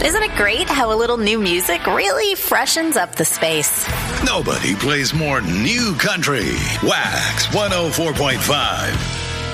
Isn't it great how a little new music really freshens up the space? Nobody plays more new country. Wax 104.5.